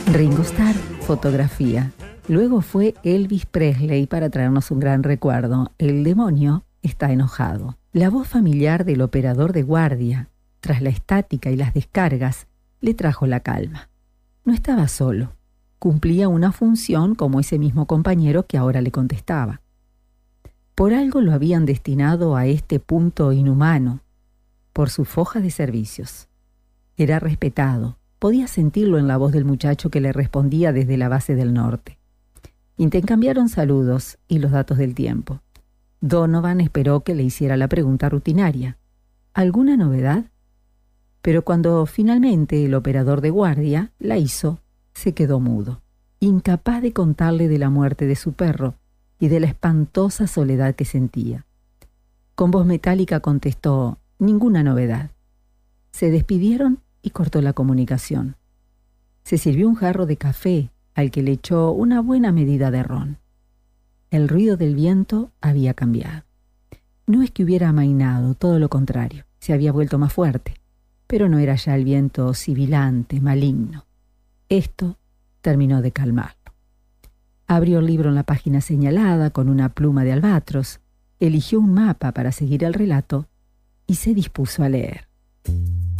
Ringo Starr, fotografía. Luego fue Elvis Presley para traernos un gran recuerdo. El demonio está enojado. La voz familiar del operador de guardia, tras la estática y las descargas, le trajo la calma. No estaba solo. Cumplía una función como ese mismo compañero que ahora le contestaba. Por algo lo habían destinado a este punto inhumano, por su foja de servicios. Era respetado. Podía sentirlo en la voz del muchacho que le respondía desde la base del norte. Intercambiaron saludos y los datos del tiempo. Donovan esperó que le hiciera la pregunta rutinaria. ¿Alguna novedad? Pero cuando finalmente el operador de guardia la hizo, se quedó mudo, incapaz de contarle de la muerte de su perro y de la espantosa soledad que sentía. Con voz metálica contestó: ninguna novedad. Se despidieron y cortó la comunicación. Se sirvió un jarro de café al que le echó una buena medida de ron. El ruido del viento había cambiado. No es que hubiera amainado, todo lo contrario, se había vuelto más fuerte, pero no era ya el viento sibilante, maligno. Esto terminó de calmarlo. Abrió el libro en la página señalada con una pluma de albatros, eligió un mapa para seguir el relato y se dispuso a leer.